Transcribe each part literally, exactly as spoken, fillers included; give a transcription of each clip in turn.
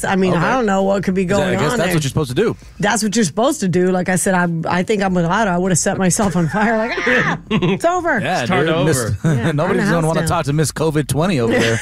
guess. I mean, Okay. I don't know what could be going I guess on that's there. what you're supposed to do. That's what you're supposed to do. Like I said, I I think I'm without I would have set myself on fire. Like, ah, it's over. Yeah, Start dude, over. Miss- Yeah, Nobody's burn the going to want to house talk to Miss COVID twenty over there.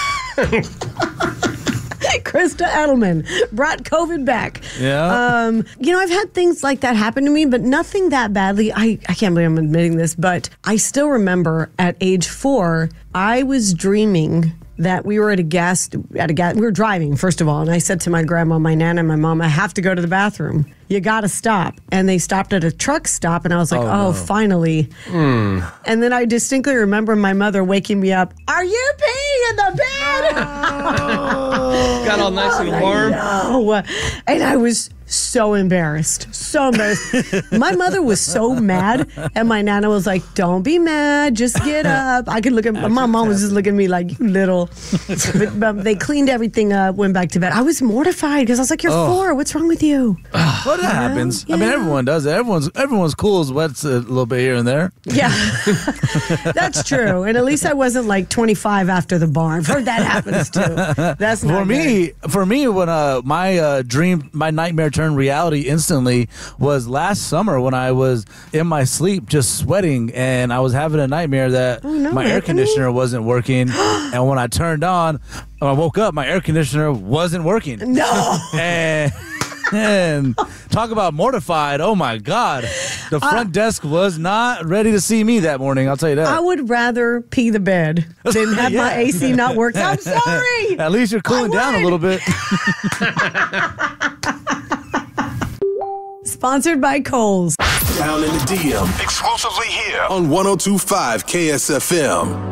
Krista Edelman brought COVID back. Yeah. Um, you know, I've had things like that happen to me, but nothing that badly. I, I can't believe I'm admitting this, but I still remember at age four, I was dreaming that we were at a gas, at a gas, we were driving, first of all, and I said to my grandma, my nana, and my mom, I have to go to the bathroom. You got to stop. And they stopped at a truck stop, and I was like, Oh, oh, no. finally. Hmm. And then I distinctly remember my mother waking me up, are you peeing in the bed? Got all nice and warm. No. And I was so embarrassed. So embarrassed. My mother was so mad. And my nana was like, don't be mad. Just get up. I could look at my mom was just looking at me like, you little. But, but they cleaned everything up, went back to bed. I was mortified because I was like, you're Oh. four. What's wrong with you? Well, that happens. I mean, yeah. everyone does it. Everyone's everyone's cool as wets a little bit here and there. Yeah. That's true. And at least I wasn't like twenty-five after the bar. I've heard that happens too. That's not For me, good. for me, when uh, my uh, dream, my nightmare turned reality instantly was last summer when I was in my sleep just sweating and I was having a nightmare that Oh, no, my air Anthony. conditioner wasn't working. And when I turned on, when I woke up, my air conditioner wasn't working. No. And, and talk about mortified. Oh my God. The front desk was not ready to see me that morning. I'll tell you that. I would rather pee the bed than have my A C not work. I'm sorry. At least you're cooling I down a would. little bit. Sponsored by Kohl's. Down in the D M. Exclusively here. On one oh two point five K S F M.